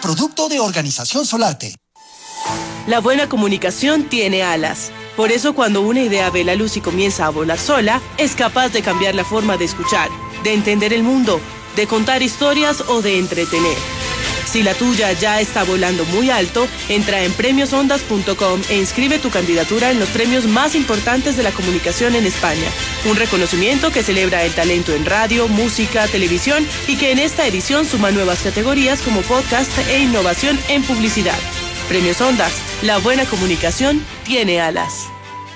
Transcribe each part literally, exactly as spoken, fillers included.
producto de Organización Solarte. La buena comunicación tiene alas. Por eso cuando una idea ve la luz y comienza a volar sola, es capaz de cambiar la forma de escuchar, de entender el mundo, de contar historias o de entretener. Si la tuya ya está volando muy alto, entra en premios ondas punto com e inscribe tu candidatura en los premios más importantes de la comunicación en España. Un reconocimiento que celebra el talento en radio, música, televisión y que en esta edición suma nuevas categorías como podcast e innovación en publicidad. Premios Ondas, la buena comunicación tiene alas.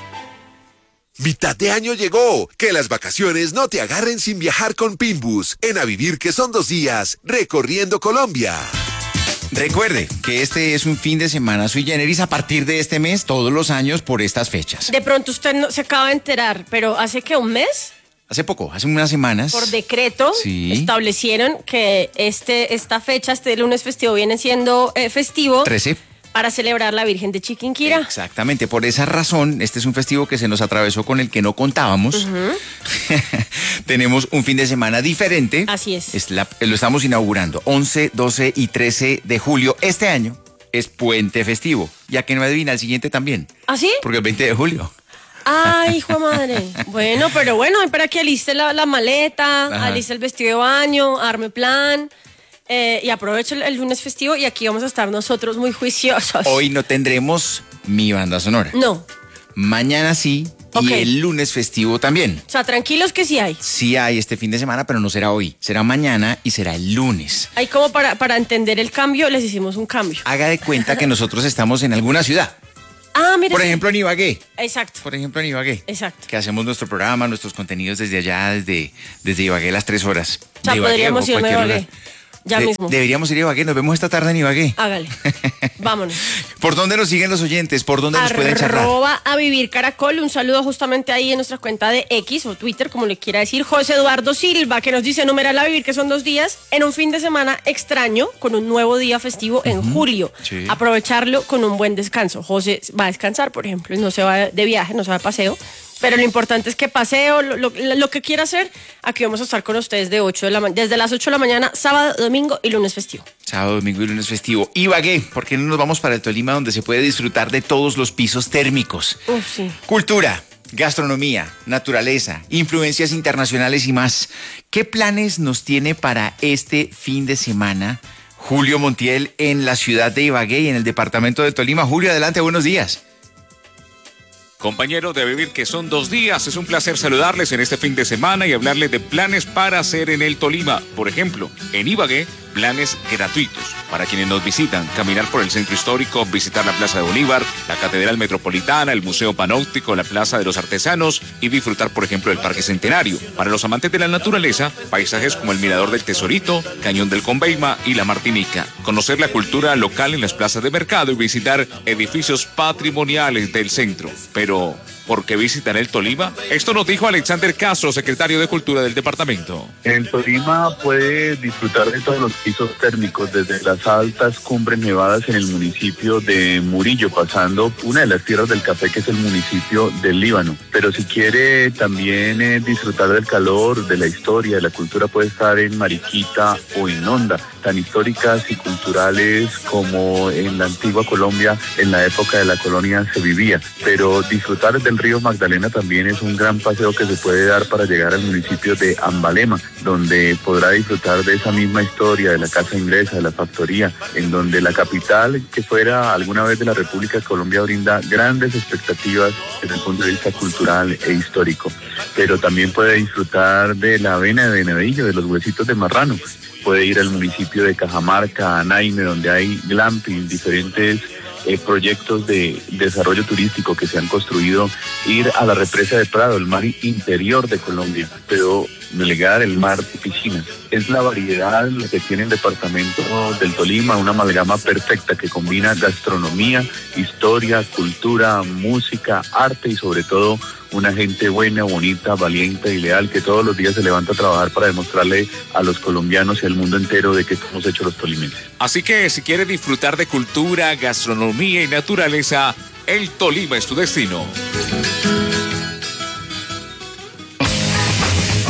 Mitad de año llegó. Que las vacaciones no te agarren sin viajar con Pinbus. En A Vivir que son dos días, recorriendo Colombia. Recuerde que este es un fin de semana sui generis a partir de este mes, todos los años por estas fechas. De pronto usted no, se acaba de enterar, pero ¿hace que un mes? Hace poco, hace unas semanas. Por decreto, sí, establecieron que este, esta fecha, este lunes festivo, viene siendo eh, festivo. trece. Para celebrar la Virgen de Chiquinquirá. Exactamente, por esa razón, este es un festivo que se nos atravesó con el que no contábamos. Uh-huh. Tenemos un fin de semana diferente. Así es. es la, lo estamos inaugurando, once, doce y trece de julio. Este año es puente festivo, ya que no adivina, el siguiente también. ¿Ah, sí? Porque el veinte de julio. Ay, hijo de madre. Bueno, pero bueno, para que aliste la, la maleta, ajá, aliste el vestido de baño, arme plan... Eh, y aprovecho el, el lunes festivo y aquí vamos a estar nosotros muy juiciosos. Hoy no tendremos mi banda sonora. No. Mañana sí, okay, y el lunes festivo también. O sea, tranquilos que sí hay. Sí hay este fin de semana, pero no será hoy. Será mañana y será el lunes. Ahí como para, para entender el cambio, les hicimos un cambio. Haga de cuenta que nosotros estamos en alguna ciudad. Ah, mira. Por ejemplo, en Ibagué. Exacto. Por ejemplo, en Ibagué. Exacto. Que hacemos nuestro programa, nuestros contenidos desde allá, desde, desde Ibagué las tres horas. O sea, de Ibagué, podríamos ir a Ibagué. Lugar. Ya de, mismo. Deberíamos ir a Ibagué, nos vemos esta tarde en Ibagué. Hágale, vámonos. ¿Por dónde nos siguen los oyentes? ¿Por dónde nos pueden charlar? Arroba A Vivir Caracol, un saludo justamente ahí en nuestra cuenta de X o Twitter, como le quiera decir, José Eduardo Silva, que nos dice, numeral A Vivir, que son dos días, en un fin de semana extraño, con un nuevo día festivo en uh-huh. julio. Sí. Aprovecharlo con un buen descanso. José va a descansar, por ejemplo, no se va de viaje, no se va de paseo. Pero lo importante es que paseo, lo, lo, lo que quiera hacer, aquí vamos a estar con ustedes de ocho de la ma- desde las ocho de la mañana, sábado, domingo y lunes festivo. Sábado, domingo y lunes festivo. Ibagué, ¿por qué no nos vamos para el Tolima, donde se puede disfrutar de todos los pisos térmicos? Uf, sí. Cultura, gastronomía, naturaleza, influencias internacionales y más. ¿Qué planes nos tiene para este fin de semana Julio Montiel en la ciudad de Ibagué y en el departamento de Tolima? Julio, adelante, buenos días. Compañeros de A Vivir que son dos días, es un placer saludarles en este fin de semana y hablarles de planes para hacer en el Tolima. Por ejemplo, en Ibagué, planes gratuitos para quienes nos visitan. Caminar por el centro histórico, visitar la Plaza de Bolívar, la Catedral Metropolitana, el Museo Panóptico, la Plaza de los Artesanos y disfrutar, por ejemplo, del Parque Centenario. Para los amantes de la naturaleza, paisajes como el Mirador del Tesorito, Cañón del Conveima y la Martinica. Conocer la cultura local en las plazas de mercado y visitar edificios patrimoniales del centro. Pero, ¿por qué visitar el Tolima? Esto nos dijo Alexander Castro, secretario de Cultura del departamento. En el Tolima puede disfrutar de todos los pisos térmicos, desde las altas cumbres nevadas en el municipio de Murillo, pasando una de las tierras del café, que es el municipio del Líbano. Pero si quiere también eh, disfrutar del calor, de la historia, de la cultura, puede estar en Mariquita o en Honda, tan históricas y culturales como en la antigua Colombia, en la época de la colonia se vivía. Pero disfrutar del río Magdalena también es un gran paseo que se puede dar para llegar al municipio de Ambalema, donde podrá disfrutar de esa misma historia, de la casa inglesa, de la factoría, en donde la capital, que fuera alguna vez de la República de Colombia, brinda grandes expectativas desde el punto de vista cultural e histórico. Pero también puede disfrutar de la avena de Venadillo, de los huesitos de marrano. Puede ir al municipio de Cajamarca, a Naime, donde hay glamping, diferentes eh, proyectos de desarrollo turístico que se han construido. Ir a la represa de Prado, el mar interior de Colombia, pero delegar el mar de piscinas. Es la variedad que tiene el departamento del Tolima, una amalgama perfecta que combina gastronomía, historia, cultura, música, arte y sobre todo una gente buena, bonita, valiente y leal que todos los días se levanta a trabajar para demostrarle a los colombianos y al mundo entero de qué estamos hechos los tolimenses. Así que si quiere disfrutar de cultura, gastronomía y naturaleza, el Tolima es tu destino.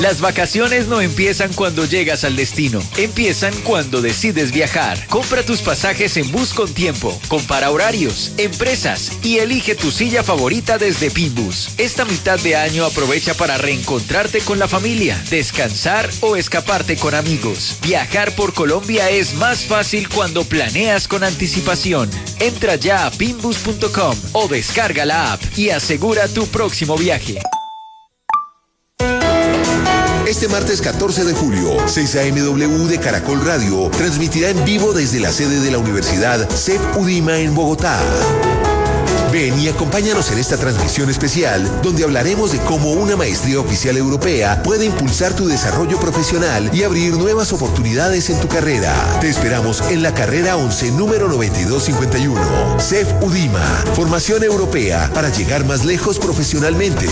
Las vacaciones no empiezan cuando llegas al destino, empiezan cuando decides viajar. Compra tus pasajes en Bus con Tiempo, compara horarios, empresas y elige tu silla favorita desde Pinbus. Esta mitad de año aprovecha para reencontrarte con la familia, descansar o escaparte con amigos. Viajar por Colombia es más fácil cuando planeas con anticipación. Entra ya a pinbus punto com o descarga la app y asegura tu próximo viaje. Este martes catorce de julio, seis a eme doble u de Caracol Radio transmitirá en vivo desde la sede de la Universidad C E F UDIMA en Bogotá. Ven y acompáñanos en esta transmisión especial donde hablaremos de cómo una maestría oficial europea puede impulsar tu desarrollo profesional y abrir nuevas oportunidades en tu carrera. Te esperamos en la carrera once, número noventa y dos cincuenta y uno. C E F UDIMA, formación europea para llegar más lejos profesionalmente.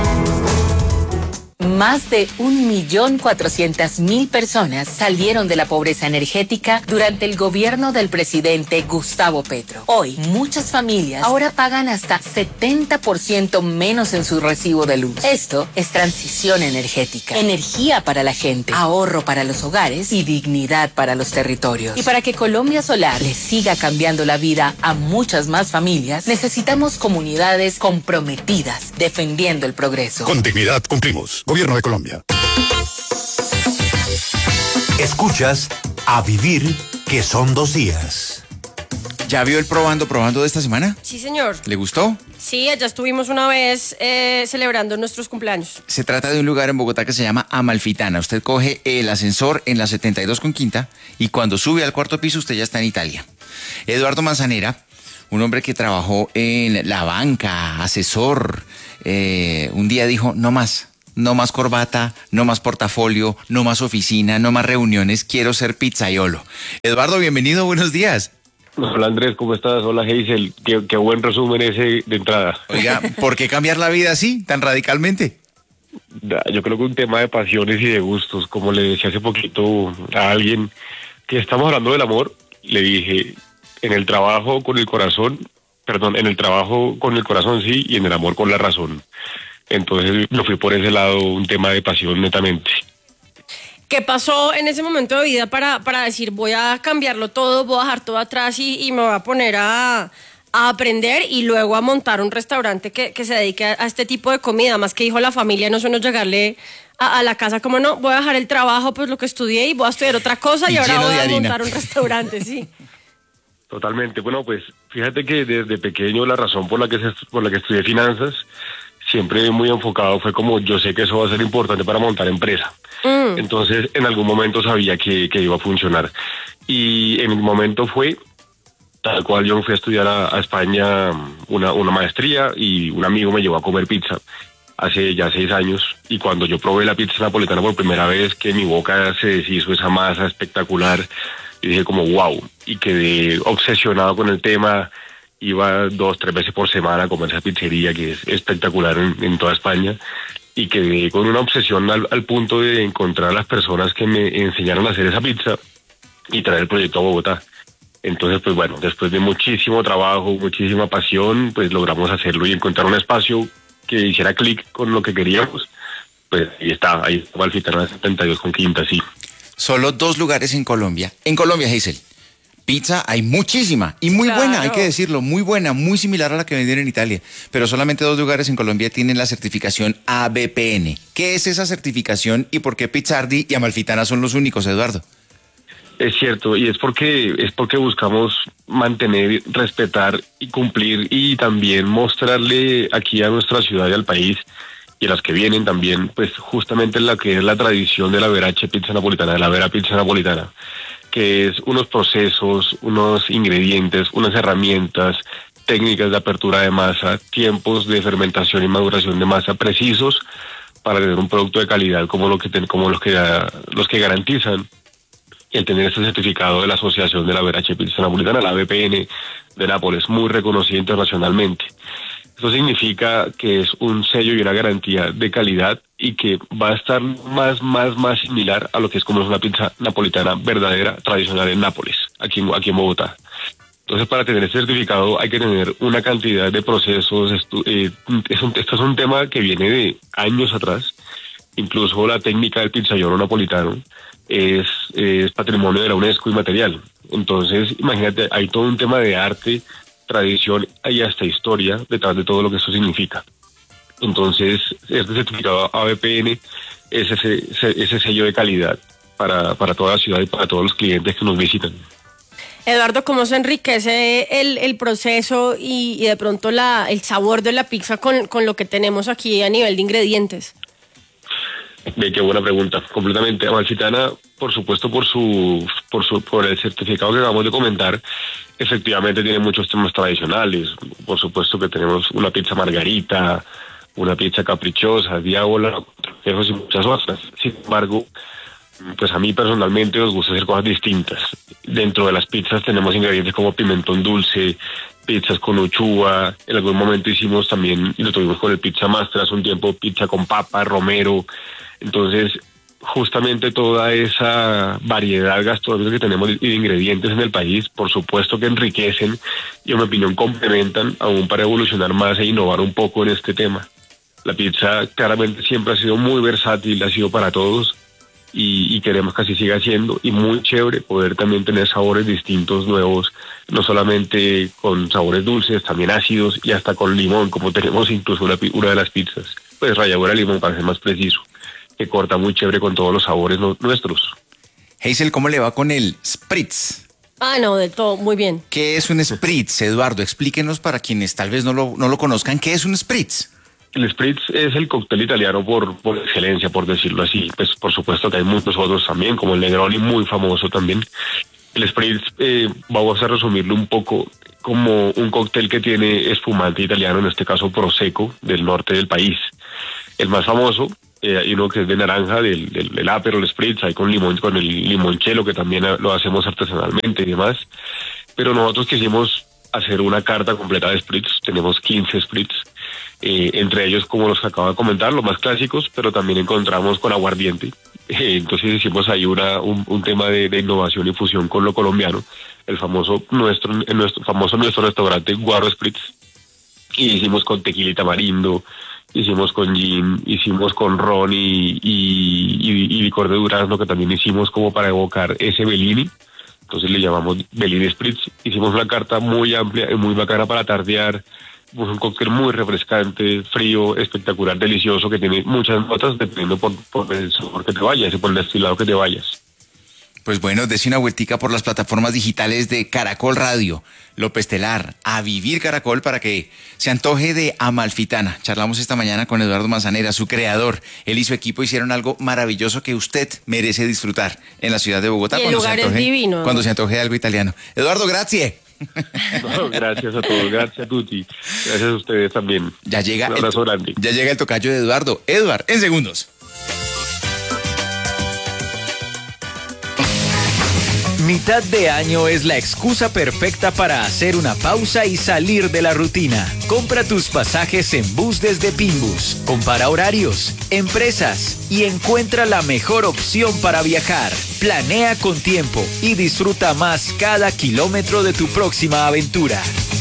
Más de un millón cuatrocientas mil personas salieron de la pobreza energética durante el gobierno del presidente Gustavo Petro. Hoy, muchas familias ahora pagan hasta setenta por ciento menos en su recibo de luz. Esto es transición energética, energía para la gente, ahorro para los hogares y dignidad para los territorios. Y para que Colombia Solar le siga cambiando la vida a muchas más familias, necesitamos comunidades comprometidas, defendiendo el progreso. Con dignidad cumplimos. Gobierno de Colombia. Escuchas A Vivir, que son dos días. ¿Ya vio el probando, probando de esta semana? Sí, señor. ¿Le gustó? Sí, allá estuvimos una vez eh, celebrando nuestros cumpleaños. Se trata de un lugar en Bogotá que se llama Amalfitana. Usted coge el ascensor en la setenta y dos con quinta y cuando sube al cuarto piso usted ya está en Italia. Eduardo Manzanera, un hombre que trabajó en la banca, asesor, eh, un día dijo, no más. No más corbata, no más portafolio, no más oficina, no más reuniones, quiero ser pizzaiolo. Eduardo, bienvenido, buenos días. Hola Andrés, ¿cómo estás? Hola Hazel, qué, qué buen resumen ese de entrada. Oiga, ¿por qué cambiar la vida así, tan radicalmente? Yo creo que un tema de pasiones y de gustos, como le decía hace poquito a alguien que estamos hablando del amor, le dije, en el trabajo con el corazón, perdón, en el trabajo con el corazón sí y en el amor con la razón. Entonces lo fui por ese lado, un tema de pasión netamente. ¿Qué pasó en ese momento de vida para, para decir voy a cambiarlo todo, voy a dejar todo atrás y, y me voy a poner a, a aprender y luego a montar un restaurante que, que se dedique a, a este tipo de comida? Más que dijo la familia, no suena llegarle a, a la casa como no, voy a dejar el trabajo, pues lo que estudié y voy a estudiar otra cosa y, y ahora voy a montar un restaurante, sí. Totalmente, bueno pues fíjate que desde pequeño la razón por la que, se, por la que estudié finanzas siempre muy enfocado fue como yo sé que eso va a ser importante para montar empresa. Mm. Entonces en algún momento sabía que, que iba a funcionar. Y en el momento fue tal cual yo me fui a estudiar a, a España una, una maestría y un amigo me llevó a comer pizza hace ya seis años. Y cuando yo probé la pizza napolitana por primera vez, que en mi boca se deshizo esa masa espectacular, y dije como wow, y quedé obsesionado con el tema. Iba dos, tres veces por semana a comer esa pizzería que es espectacular en, en toda España y quedé con una obsesión al, al punto de encontrar a las personas que me enseñaron a hacer esa pizza y traer el proyecto a Bogotá. Entonces, pues bueno, después de muchísimo trabajo, muchísima pasión, pues logramos hacerlo y encontrar un espacio que hiciera clic con lo que queríamos. Pues ahí está, ahí está Amalfitana setenta y dos con quinta, sí. Solo dos lugares en Colombia. En Colombia, Hazel. Pizza hay muchísima y muy claro. buena, hay que decirlo, muy buena, muy similar a la que vendieron en Italia, pero solamente dos lugares en Colombia tienen la certificación A B P N. ¿Qué es esa certificación y por qué Pizzardi y Amalfitana son los únicos, Eduardo? Es cierto, y es porque es porque buscamos mantener, respetar y cumplir y también mostrarle aquí a nuestra ciudad y al país y a las que vienen también, pues justamente la que es la tradición de la verace pizza napolitana, de la vera pizza napolitana, que es unos procesos, unos ingredientes, unas herramientas, técnicas de apertura de masa, tiempos de fermentación y maduración de masa precisos para tener un producto de calidad como, lo que ten, como los, que, los que garantizan el tener este certificado de la Asociación de la Verace Pizza Napolitana, la A B P N de Nápoles, muy reconocida internacionalmente. Eso significa que es un sello y una garantía de calidad y que va a estar más, más, más similar a lo que es como es una pizza napolitana verdadera, tradicional en Nápoles, aquí, aquí en Bogotá. Entonces, para tener este certificado hay que tener una cantidad de procesos. Estu eh, es un, esto es un tema que viene de años atrás incluso la técnica del pizzaiolo napolitano es, es patrimonio de la UNESCO inmaterial. Entonces, imagínate, hay todo un tema de arte, tradición y hasta historia detrás de todo lo que eso significa. Entonces, este certificado A B P N es ese, ese sello de calidad para, para toda la ciudad y para todos los clientes que nos visitan. Eduardo, ¿cómo se enriquece el, el proceso y, y de pronto la, el sabor de la pizza con, con lo que tenemos aquí a nivel de ingredientes? Ve, qué buena pregunta. Completamente. Amalfitana, por supuesto, por su, por su, por el certificado que acabamos de comentar, efectivamente tiene muchos temas tradicionales. Por supuesto que tenemos una pizza margarita, una pizza caprichosa, diábola, y muchas otras. Sin embargo, pues a mí personalmente nos gusta hacer cosas distintas. Dentro de las pizzas tenemos ingredientes como pimentón dulce, pizzas con uchuva, en algún momento hicimos también, y lo tuvimos con el Pizza Master hace un tiempo, pizza con papa, romero. Entonces, justamente toda esa variedad gastronómica que tenemos y de ingredientes en el país, por supuesto que enriquecen y en mi opinión complementan aún para evolucionar más e innovar un poco en este tema. La pizza claramente siempre ha sido muy versátil, ha sido para todos, Y, y queremos que así siga siendo, y muy chévere poder también tener sabores distintos, nuevos, no solamente con sabores dulces, también ácidos y hasta con limón, como tenemos incluso una, una de las pizzas, pues ralladura de limón para ser más preciso, que corta muy chévere con todos los sabores no, nuestros. Hazel, ¿cómo le va con el spritz? Ah, no, de todo, muy bien. ¿Qué es un spritz, Eduardo? Explíquenos para quienes tal vez no lo, no lo conozcan, ¿qué es un spritz? El spritz es el cóctel italiano por, por excelencia, por decirlo así. Pues por supuesto que hay muchos otros también, como el Negroni, muy famoso también. El spritz, eh, vamos a resumirlo un poco como un cóctel que tiene espumante italiano, en este caso Prosecco, del norte del país. El más famoso, eh, hay uno que es de naranja, del, del, del Aperol Spritz, hay con limón, con el limoncello, que también lo hacemos artesanalmente y demás. Pero nosotros quisimos hacer una carta completa de spritz, tenemos quince spritz. Eh, entre ellos, como los que acabo de comentar, los más clásicos, pero también encontramos con aguardiente. Eh, entonces hicimos ahí una, un, un tema de, de innovación y fusión con lo colombiano, el famoso nuestro, el nuestro famoso nuestro restaurante Guaro Spritz, y hicimos con tequila y tamarindo, hicimos con gin, hicimos con ron y, y, y, y licor de durazno, que también hicimos como para evocar ese Bellini. Entonces le llamamos Bellini Spritz. Hicimos una carta muy amplia y muy bacana para tardear. Un cóctel muy refrescante, frío, espectacular, delicioso, que tiene muchas notas dependiendo por, por el sabor que te vayas y por el destilado que te vayas. Pues bueno, dese una vueltica por las plataformas digitales de Caracol Radio, López Telar, A Vivir Caracol, para que se antoje de Amalfitana. Charlamos esta mañana con Eduardo Manzanera, su creador. Él y su equipo hicieron algo maravilloso que usted merece disfrutar en la ciudad de Bogotá. Y el cuando lugar se antoje, es divino. Cuando se antoje algo italiano. Eduardo, gracias. No, gracias a todos, gracias a Tuti, gracias a ustedes también. Ya llega, un abrazo el, grande. Ya llega el tocayo de Eduardo. Eduard, en segundos. Mitad de año es la excusa perfecta para hacer una pausa y salir de la rutina. Compra tus pasajes en bus desde Pinbus. Compara horarios, empresas y encuentra la mejor opción para viajar. Planea con tiempo y disfruta más cada kilómetro de tu próxima aventura.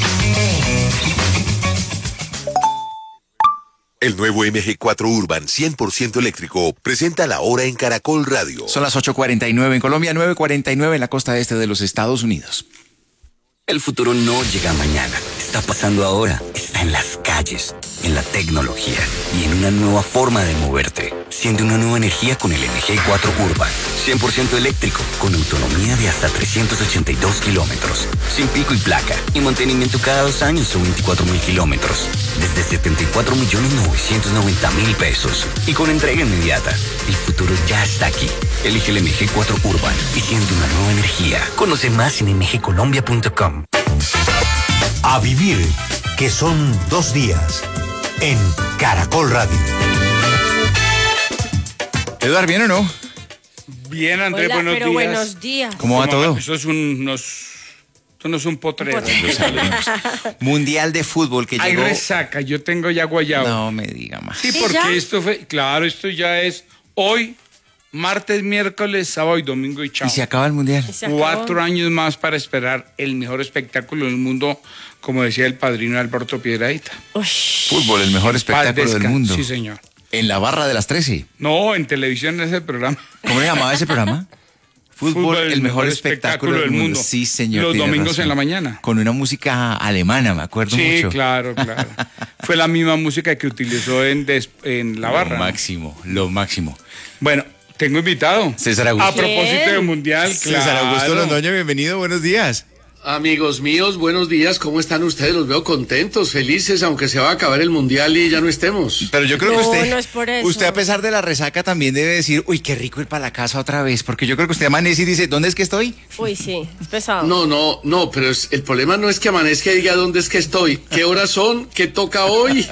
El nuevo M G cuatro Urban cien por ciento eléctrico presenta la hora en Caracol Radio. Son las ocho cuarenta y nueve en Colombia, nueve cuarenta y nueve en la costa este de los Estados Unidos. El futuro no llega mañana, está pasando ahora, está en las calles, en la tecnología y en una nueva forma de moverte. Siente una nueva energía con el M G cuatro Urban, cien por ciento eléctrico, con autonomía de hasta trescientos ochenta y dos kilómetros, sin pico y placa, y mantenimiento cada dos años o veinticuatro mil kilómetros, desde setenta y cuatro millones novecientos noventa mil pesos, y con entrega inmediata. El futuro ya está aquí. Elige el M G cuatro Urban y siente una nueva energía. Conoce más en m g colombia punto com. A vivir, que son dos días, en Caracol Radio. Eduardo, ¿bien o no? Bien, Andrés, Hola, buenos pero días. buenos días. ¿Cómo va todo? Eso es un, unos, esto no es un potrero. Mundial de fútbol que Hay llegó... resaca, yo tengo ya guayabo. No me diga más. Sí, ¿Sí, porque ya? esto fue, claro, esto ya es hoy, martes, miércoles, sábado y domingo y chao. Y se acaba el Mundial. Se acabó. Cuatro años más para esperar el mejor espectáculo del mundo, como decía el padrino Alberto Piedrahita. Uy. Fútbol, el mejor espectáculo Paz del descanse. mundo. Sí, señor. En la barra de las trece. No, en televisión es el programa. ¿Cómo se llamaba ese programa? Fútbol, Fútbol, el mejor espectáculo, espectáculo del mundo. mundo. Sí, señor. Los domingos razón. En la mañana. Con una música alemana, me acuerdo sí, mucho. Sí, claro, claro. Fue la misma música que utilizó en, des, en la barra. Lo máximo, lo máximo. Bueno, tengo invitado. César Augusto. A propósito del Mundial, claro. César Augusto Londoño, bienvenido, buenos días. Amigos míos, buenos días, ¿cómo están ustedes? Los veo contentos, felices, aunque se va a acabar el Mundial y ya no estemos. Pero yo creo no, que usted, no es por eso. usted a pesar de la resaca también debe decir, uy, qué rico ir para la casa otra vez, porque yo creo que usted amanece y dice, ¿dónde es que estoy? Uy, sí, es pesado. No, no, no, pero es, el problema no es que amanezca y diga dónde es que estoy, qué horas son, qué toca hoy.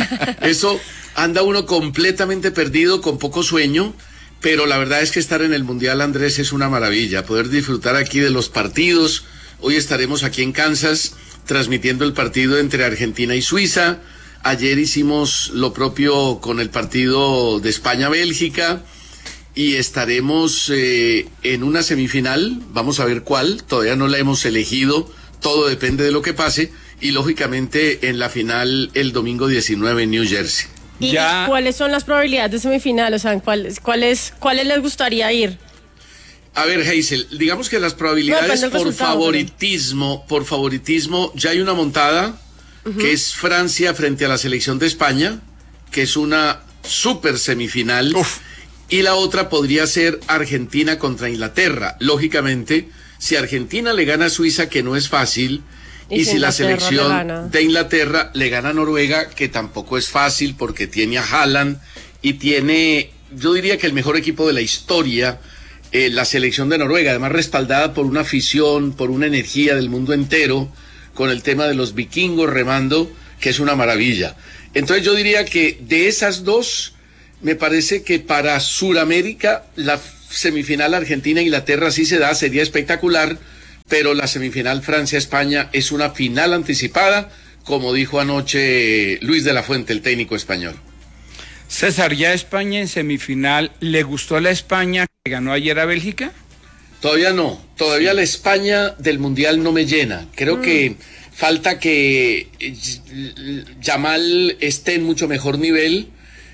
Eso anda uno completamente perdido, con poco sueño. Pero la verdad es que estar en el Mundial, Andrés, es una maravilla, poder disfrutar aquí de los partidos. Hoy estaremos aquí en Kansas transmitiendo el partido entre Argentina y Suiza. Ayer hicimos lo propio con el partido de España-Bélgica y estaremos eh, en una semifinal, vamos a ver cuál, todavía no la hemos elegido, todo depende de lo que pase, y lógicamente en la final el domingo diecinueve en New Jersey. ¿Y ya. cuáles son las probabilidades de semifinal? O sea, ¿cuáles, cuáles, cuáles les gustaría ir? A ver, Hazel, digamos que las probabilidades no, por favoritismo, pero... por favoritismo, ya hay una montada, uh-huh. que es Francia frente a la selección de España, que es una super semifinal, Uf. y la otra podría ser Argentina contra Inglaterra. Lógicamente, si Argentina le gana a Suiza, que no es fácil, y, y si, si la selección de Inglaterra le gana a Noruega, que tampoco es fácil porque tiene a Haaland y tiene, yo diría que el mejor equipo de la historia, Eh, la selección de Noruega, además respaldada por una afición, por una energía del mundo entero, con el tema de los vikingos remando, que es una maravilla. Entonces yo diría que de esas dos, me parece que para Sudamérica, la semifinal Argentina-Inglaterra sí se da, sería espectacular, pero la semifinal Francia-España es una final anticipada, como dijo anoche Luis de la Fuente, el técnico español. César, ¿ya España en semifinal le gustó a la España que ganó ayer a Bélgica? Todavía no, todavía la España del Mundial no me llena. Creo mm. que falta que Yamal esté en mucho mejor nivel,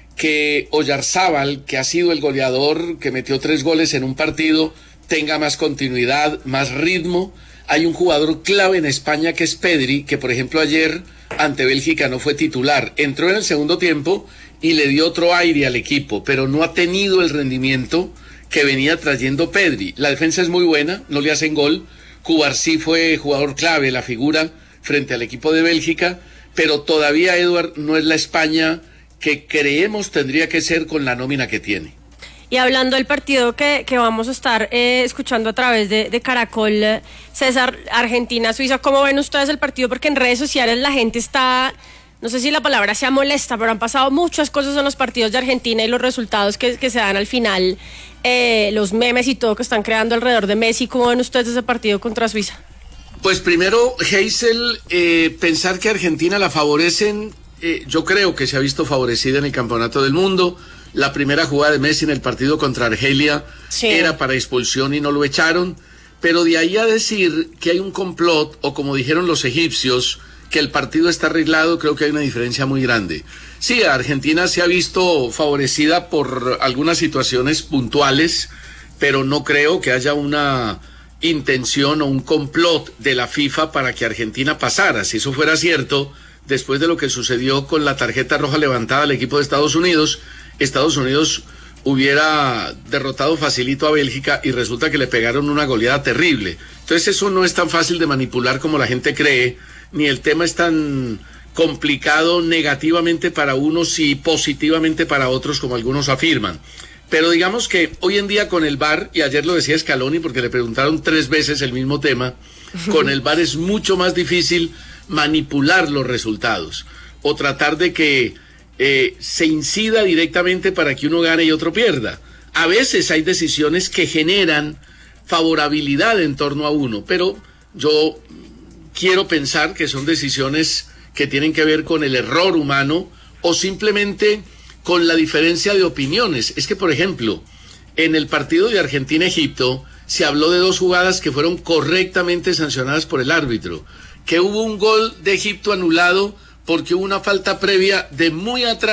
que Oyarzábal, que ha sido el goleador, que metió tres goles en un partido, tenga más continuidad, más ritmo. Hay un jugador clave en España que es Pedri, que por ejemplo ayer ante Bélgica no fue titular, entró en el segundo tiempo y le dio otro aire al equipo, pero no ha tenido el rendimiento que venía trayendo Pedri. La defensa es muy buena, no le hacen gol. Cubarsí fue jugador clave, la figura frente al equipo de Bélgica, pero todavía, Eduard, no es la España que creemos tendría que ser con la nómina que tiene. Y hablando del partido que, que vamos a estar eh, escuchando a través de, de Caracol, César, Argentina-Suiza, ¿cómo ven ustedes el partido? Porque en redes sociales la gente está, no sé si la palabra sea molesta, pero han pasado muchas cosas en los partidos de Argentina y los resultados que, que se dan al final, eh, los memes y todo que están creando alrededor de Messi. ¿Cómo ven ustedes ese partido contra Suiza? Pues primero, Hazel, eh, pensar que Argentina la favorecen, eh, yo creo que se ha visto favorecida en el Campeonato del Mundo. La primera jugada de Messi en el partido contra Argelia sí. era para expulsión y no lo echaron, pero de ahí a decir que hay un complot, o como dijeron los egipcios, que el partido está arreglado, creo que hay una diferencia muy grande. Sí, Argentina se ha visto favorecida por algunas situaciones puntuales, pero no creo que haya una intención o un complot de la FIFA para que Argentina pasara. Si eso fuera cierto, después de lo que sucedió con la tarjeta roja levantada al equipo de Estados Unidos, Estados Unidos hubiera derrotado facilito a Bélgica y resulta que le pegaron una goleada terrible. Entonces eso no es tan fácil de manipular como la gente cree, ni el tema es tan complicado negativamente para unos y positivamente para otros como algunos afirman. Pero digamos que hoy en día con el V A R, y ayer lo decía Scaloni porque le preguntaron tres veces el mismo tema, con el V A R es mucho más difícil manipular los resultados o tratar de que Eh, se incida directamente para que uno gane y otro pierda. A veces hay decisiones que generan favorabilidad en torno a uno, pero yo quiero pensar que son decisiones que tienen que ver con el error humano o simplemente con la diferencia de opiniones. Es que, por ejemplo, en el partido de Argentina-Egipto se habló de dos jugadas que fueron correctamente sancionadas por el árbitro, que hubo un gol de Egipto anulado porque hubo una falta previa de muy atrás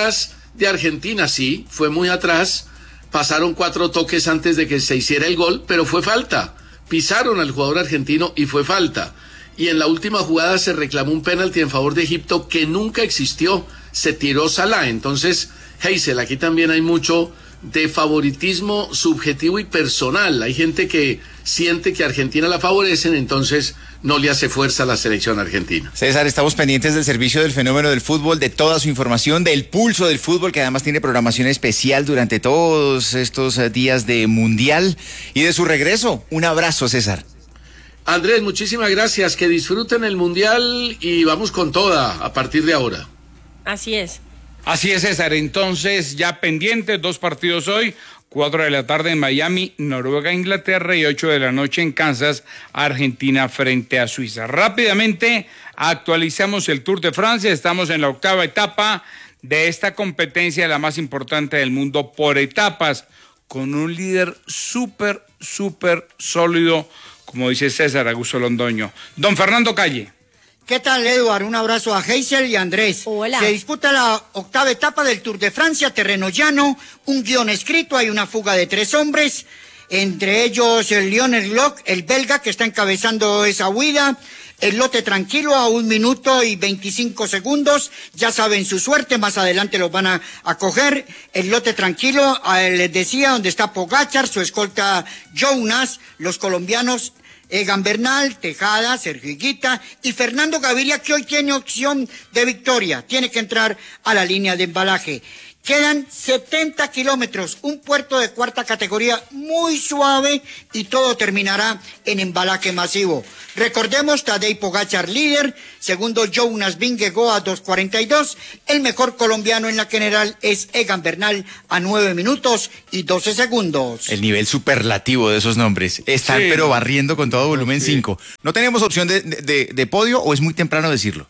de Argentina, sí, fue muy atrás, pasaron cuatro toques antes de que se hiciera el gol, pero fue falta. Pisaron al jugador argentino y fue falta. Y en la última jugada se reclamó un penalti en favor de Egipto que nunca existió. Se tiró Salah. Entonces, Heysel, aquí también hay mucho de favoritismo subjetivo y personal. Hay gente que siente que a Argentina la favorecen, entonces no le hace fuerza a la selección argentina. César, estamos pendientes del servicio del fenómeno del fútbol, de toda su información, del pulso del fútbol, que además tiene programación especial durante todos estos días de Mundial, y de su regreso. Un abrazo, César. Andrés, muchísimas gracias, que disfruten el Mundial y vamos con toda a partir de ahora. Así es. Así es, César. Entonces, ya pendientes, dos partidos hoy, cuatro de la tarde en Miami, Noruega, Inglaterra, y ocho de la noche en Kansas, Argentina frente a Suiza. Rápidamente actualizamos el Tour de Francia. Estamos en la octava etapa de esta competencia, la más importante del mundo por etapas, con un líder súper, súper sólido, como dice César Augusto Londoño. Don Fernando Calle. ¿Qué tal, Eduard? Un abrazo a Heysel y a Andrés. Hola. Se disputa la octava etapa del Tour de Francia, terreno llano, un guión escrito, hay una fuga de tres hombres, entre ellos el Lionel Locke, el belga, que está encabezando esa huida, el lote tranquilo a un minuto y veinticinco segundos, ya saben su suerte, más adelante los van a, a coger, el lote tranquilo, eh, les decía, donde está Pogačar, su escolta Jonas, los colombianos Egan Bernal, Tejada, Sergio Higuita y Fernando Gaviria, que hoy tiene opción de victoria. Tiene que entrar a la línea de embalaje. Quedan setenta kilómetros, un puerto de cuarta categoría muy suave y todo terminará en embalaje masivo. Recordemos, Tadej Pogačar líder, segundo Jonas Vingegaard a dos cuarenta y dos, el mejor colombiano en la general es Egan Bernal a nueve minutos y doce segundos. El nivel superlativo de esos nombres. Están Sí. pero barriendo con todo volumen Sí. cinco. ¿No tenemos opción de, de, de podio o es muy temprano decirlo?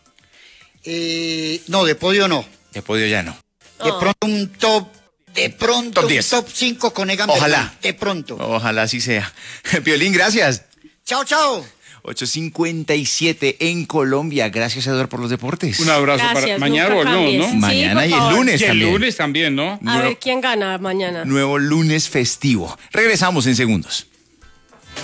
Eh, no, de podio no. De podio ya no. De pronto un top, de pronto Top un diez. top cinco con Egan Ojalá. Bernal, de pronto. Ojalá así sea. Piolín, gracias. Chao, chao. ocho cincuenta y siete en Colombia. Gracias, Eduardo, por los deportes. Un abrazo Gracias, para mañana nunca volvemos, cambies. ¿no? Sí, Mañana por y el favor. lunes Y el también. lunes también, ¿no? A ver quién gana mañana. Nuevo lunes festivo. Regresamos en segundos.